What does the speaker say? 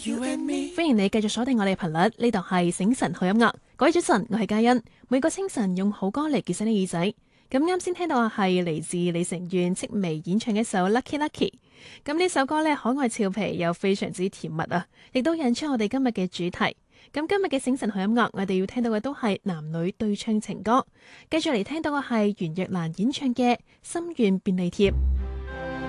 歡迎你繼續鎖定我哋頻率，呢度係醒神好音樂。各位早晨，我係嘉欣。每個清晨用好歌嚟叫醒你耳仔。咁啱先聽到嘅係嚟自李成縣戚薇演唱嘅一首《Lucky Lucky》。咁呢首歌呢，可愛俏皮又非常之甜蜜啊，亦都引出我哋今日嘅主題。咁今日嘅醒神好音樂，我哋要聽到嘅都係男女對唱情歌。繼續嚟聽到嘅係袁若蘭演唱嘅《心願便利貼》。